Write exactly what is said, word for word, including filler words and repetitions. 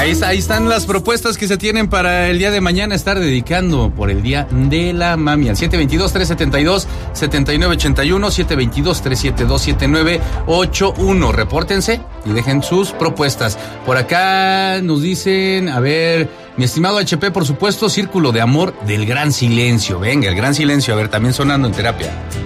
Ahí, está, ahí están las propuestas que se tienen para el día de mañana, estar dedicando por el Día de la Mami. Al siete dos dos, tres siete dos, siete nueve ocho uno, siete dos dos, tres siete dos, siete nueve ocho uno. Repórtense y dejen sus propuestas. Por acá nos dicen, a ver, mi estimado H P, por supuesto, Círculo de Amor del Gran Silencio. Venga, el Gran Silencio, a ver, también sonando en terapia.